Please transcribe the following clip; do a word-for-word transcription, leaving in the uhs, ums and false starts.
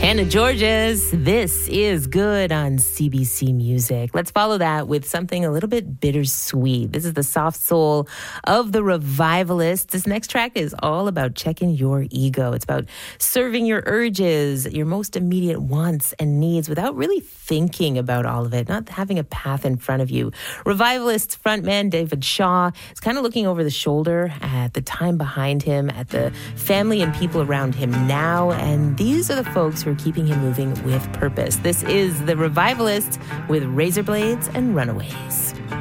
Anna Georges, this is good on C B C Music. Let's follow that with something a little bit bittersweet. This is the soft soul of the Revivalists. This next track is all about checking your ego. It's about serving your urges, your most immediate wants and needs without really thinking about all of it, not having a path in front of you. Revivalists frontman David Shaw is kind of looking over the shoulder at the time behind him, at the family and people around him now, and these are the folks who are keeping him moving with purpose. This is the Revivalists with Razor Blades and Runaways.